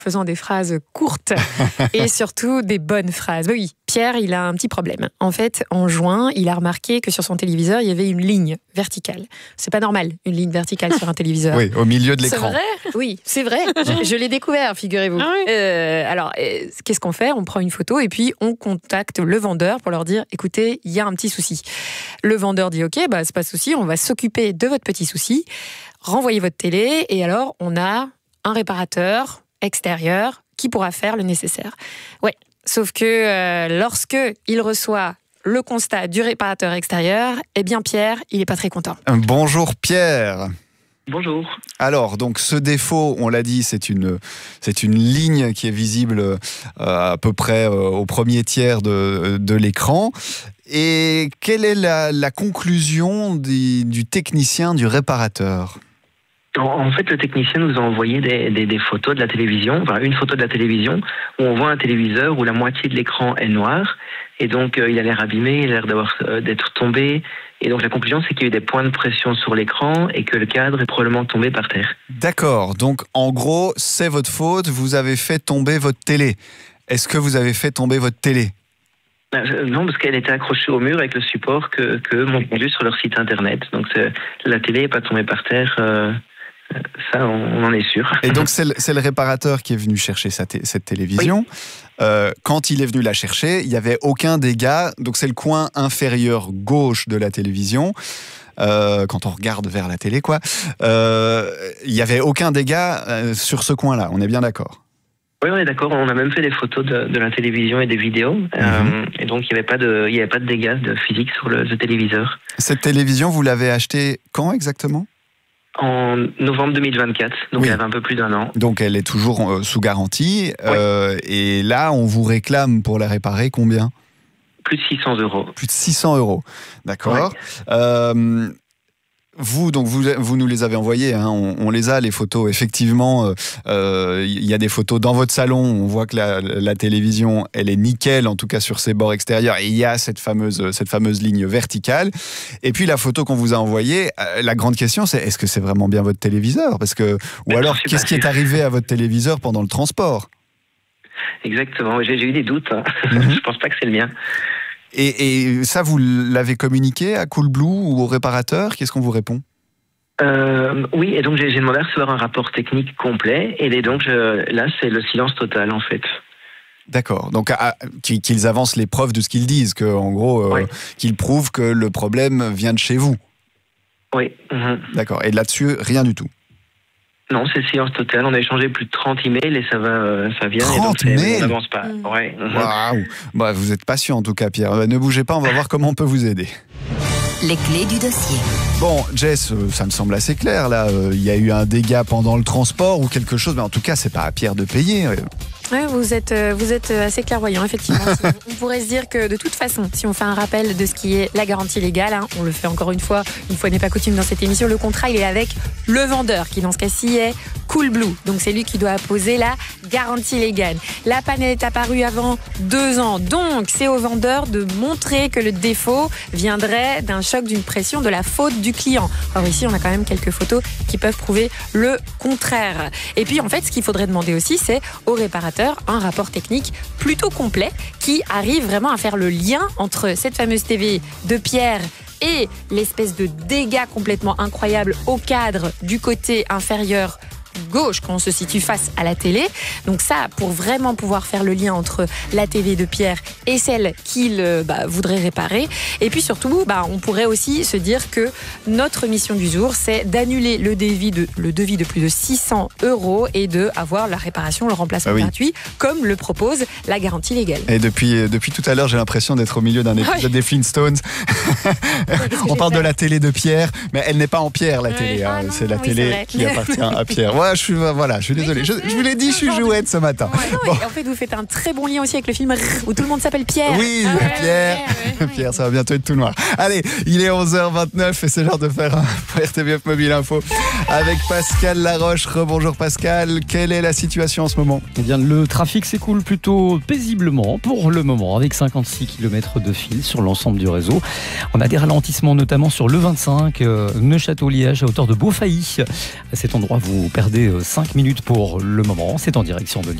faisant des phrases courtes et surtout des bonnes phrases. Oui, Pierre, il a un petit problème. En fait, en juin, il a remarqué que sur son téléviseur, il y avait une ligne verticale. C'est pas normal, une ligne verticale sur un téléviseur. Oui, au milieu de l'écran. C'est vrai ? Oui, c'est vrai. Je l'ai découvert, figurez-vous. Ah oui. Alors, qu'est-ce qu'on fait ? On prend une photo et puis on contacte le vendeur pour leur dire « Écoutez, il y a un petit souci ». Le vendeur dit « Ok, bah, c'est pas de souci, on va s'occuper de votre petit souci. Renvoyez votre télé et alors on a un réparateur extérieur qui pourra faire le nécessaire. » Ouais, sauf que lorsque il reçoit le constat du réparateur extérieur, eh bien Pierre, il n'est pas très content. Bonjour Pierre. Bonjour. Alors, donc ce défaut, on l'a dit, c'est une ligne qui est visible à peu près au premier tiers de l'écran. Et quelle est la conclusion du technicien, du réparateur ? En fait, le technicien nous a envoyé des photos de la télévision, enfin une photo de la télévision, où on voit un téléviseur où la moitié de l'écran est noir, et donc il a l'air abîmé, il a l'air d'être tombé, et donc la conclusion c'est qu'il y a eu des points de pression sur l'écran et que le cadre est probablement tombé par terre. D'accord, donc en gros, c'est votre faute, vous avez fait tomber votre télé. Est-ce que vous avez fait tomber votre télé ? Non, parce qu'elle était accrochée au mur avec le support que m'ont pondu sur leur site internet, donc la télé n'est pas tombée par terre. Ça, on en est sûr. Et donc, c'est le réparateur qui est venu chercher cette télévision. Oui. Quand il est venu la chercher, il n'y avait aucun dégât. Donc, c'est le coin inférieur gauche de la télévision. Quand on regarde vers la télé, quoi. Il n'y avait aucun dégât sur ce coin-là. On est bien d'accord ? Oui, on est d'accord. On a même fait des photos de la télévision et des vidéos. Et donc, il n'y avait pas de dégâts physiques sur le téléviseur. Cette télévision, vous l'avez achetée quand exactement ? En novembre 2024, donc oui. Elle avait un peu plus d'1 an. Donc elle est toujours sous garantie. Oui. Et là, on vous réclame pour la réparer combien ? Plus de 600 €. Plus de 600 €, d'accord. Ouais. Vous nous les avez envoyés, hein, on les a, les photos. Effectivement, il y a des photos dans votre salon, on voit que la télévision, elle est nickel, en tout cas sur ses bords extérieurs, et il y a cette fameuse ligne verticale. Et puis la photo qu'on vous a envoyée, la grande question, c'est est-ce que c'est vraiment bien votre téléviseur ? Ou alors, qu'est-ce qui est arrivé à votre téléviseur pendant le transport ? Exactement, j'ai eu des doutes. Je pense pas que c'est le mien. Et ça, vous l'avez communiqué à Coolblue ou au réparateur ? Qu'est-ce qu'on vous répond ? Oui, et donc j'ai demandé à recevoir un rapport technique complet, et donc là, c'est le silence total, en fait. D'accord, donc qu'ils avancent les preuves de ce qu'ils disent, qu'en gros, oui. Qu'ils prouvent que le problème vient de chez vous. Oui. D'accord, et là-dessus, rien du tout ? Non, c'est silence total. On a échangé plus de 30 emails et ça vient. 30 et donc mails ? On n'avance pas. Ouais. Waouh. Bah, vous êtes patient en tout cas, Pierre. Ne bougez pas, on va voir comment on peut vous aider. Les clés du dossier. Bon, Jess, ça me semble assez clair là. Il y a eu un dégât pendant le transport ou quelque chose, mais en tout cas, c'est pas à Pierre de payer. Ouais, vous êtes assez clairvoyant, effectivement. On pourrait se dire que de toute façon, si on fait un rappel de ce qui est la garantie légale, hein, on le fait encore une fois n'est pas coutume dans cette émission, le contrat il est avec le vendeur, qui dans ce cas-ci est Coolblue. Donc c'est lui qui doit apposer la garantie légale. La panne est apparue avant 2 ans, donc c'est au vendeur de montrer que le défaut viendrait d'un choc, d'une pression, de la faute du client. Or ici, on a quand même quelques photos qui peuvent prouver le contraire. Et puis en fait, ce qu'il faudrait demander aussi, c'est au réparateur un rapport technique plutôt complet qui arrive vraiment à faire le lien entre cette fameuse TV de Pierre et l'espèce de dégât complètement incroyable au cadre du côté inférieur gauche quand on se situe face à la télé. Donc ça, pour vraiment pouvoir faire le lien entre la TV de Pierre et celle qu'il voudrait réparer. Et puis surtout, on pourrait aussi se dire que notre mission du jour, c'est d'annuler le devis de plus de 600 € et de avoir la réparation, le remplacement gratuit, comme le propose la garantie légale. Et depuis tout à l'heure, j'ai l'impression d'être au milieu d'un épisode des Flintstones. On parle de la télé de Pierre, mais elle n'est pas en pierre, la télé. Hein. C'est la télé qui appartient à Pierre. Ouais, je suis désolé. Je vous l'ai dit, je suis jouette ce matin. Bon. Et en fait, vous faites un très bon lien aussi avec le film où tout le monde s'appelle Pierre. Oui, Pierre. Pierre, ça va bientôt être tout noir. Allez, il est 11h29 et c'est l'heure de faire un RTBF Mobile Info avec Pascal Laroche. Rebonjour Pascal, quelle est la situation en ce moment ? Eh bien, le trafic s'écoule plutôt paisiblement pour le moment, avec 56 km de fil sur l'ensemble du réseau. On a des ralentissements notamment sur le 25, Neuchâtel-Liège à hauteur de Beaufailly. À cet endroit, vous perdez gardé 5 minutes pour le moment. C'est en direction de